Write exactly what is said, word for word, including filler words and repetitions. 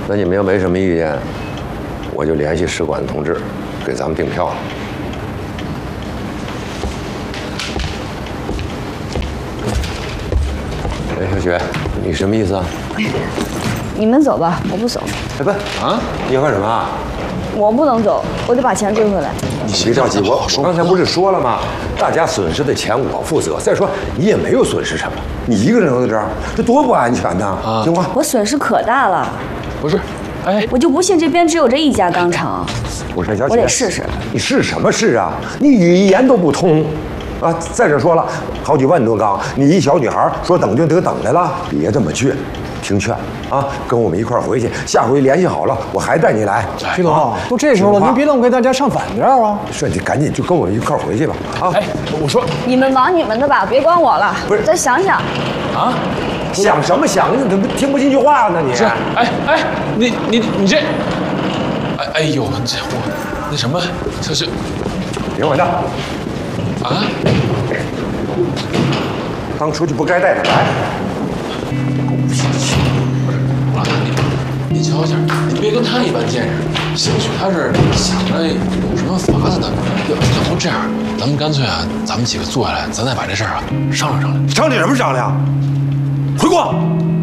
那你们要没什么意见，我就联系使馆同志，给咱们订票了。哎，小雪，你什么意思啊？ 你们走吧，我不走。 哎，不啊，你要干什么啊？ 我不能走，我得把钱追回来。 你别着急，我我刚才不是说了吗？大家损失的钱我负责。再说你也没有损失什么，你一个人留在这儿，这多不安全呐！啊，听话。 我损失可大了。 不是，哎， 我就不信这边只有这一家钢厂。 我说小姐， 我得试试。 你试什么试啊？你语言都不通。啊！再者说了，好几万多钢，你一小女孩说等就得等来了，别这么倔，听劝啊！跟我们一块儿回去，下回联系好了，我还带你来。 徐总，都这时候了，您别老给大家唱反调啊！ 是，你赶紧就跟我们一块儿回去吧。啊！ 哎，我说你们忙你们的吧，别管我了。 不是， 再想想。 啊？想什么想？你怎么听不进去话呢？你是，哎哎，你你你这，哎哎呦，这我那什么，这是别管他。 啊！ 当初就不该带他来。 不是，老大，你你瞧瞧，你别跟他一般见识。兴许他是想着有什么法子呢。要要不这样，咱们干脆啊，咱们几个坐下来，咱再把这事儿啊商量商量。 商量什么商量？回国。